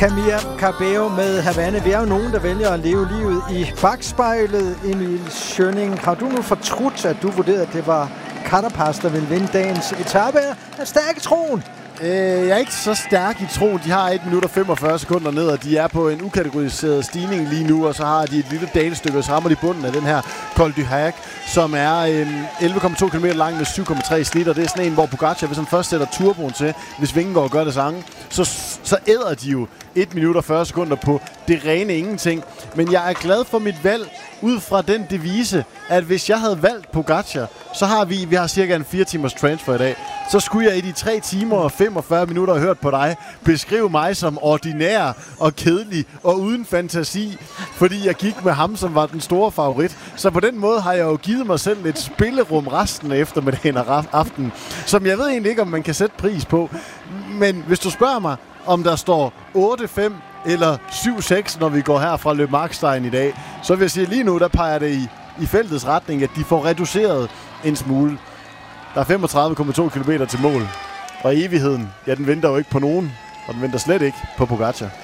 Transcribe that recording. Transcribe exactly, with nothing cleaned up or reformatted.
Camila Cabello med Havana. Vi er jo nogen, der vælger at leve livet i bagspejlet. Emil Schønning, har du nu fortrudt, at du vurderede, at det var Carapaz, der ville vinde dagens etape? Er stærk i troen? Øh, jeg er ikke så stærk i troen. De har et minut og femogfyrre sekunder ned, og de er på en ukategoriseret stigning lige nu, og så har de et lille dalestykke, og så rammer de bunden af den her Col du Hague, som er øh, elleve komma to kilometer lang med syv komma tre snit, og det er sådan en, hvor Pogacar, hvis han først sætter turboen til, hvis Vingegaard gør det samme, så, så æder de jo et minut og fyrre sekunder på det rene ingenting. Men jeg er glad for mit valg, ud fra den devise, at hvis jeg havde valgt Pogacar, så har vi, vi har cirka en fire timers transfer i dag, så skulle jeg i de tre timer og femogfyrre minutter hørt på dig beskrive mig som ordinær og kedelig og uden fantasi, fordi jeg gik med ham, som var den store favorit. Så på den måde har jeg jo givet mig selv lidt spillerum resten af eftermiddagen og aftenen, som jeg ved egentlig ikke, om man kan sætte pris på. Men hvis du spørger mig, om der står otte fem eller syv seks, når vi går her fra Le Markstein i dag, så vil jeg sige, lige nu, der peger det i, i feltets retning, at de får reduceret en smule. Der er femogtredive komma to kilometer til mål. Og evigheden, ja, den venter jo ikke på nogen. Og den venter slet ikke på Pogacar.